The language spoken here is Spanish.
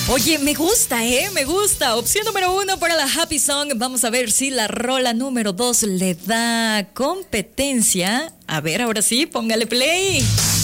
Oye, me gusta, me gusta. Opción número 1 para la Happy Song. Vamos a ver si la rola número 2 le da competencia. A ver, ahora sí, póngale play.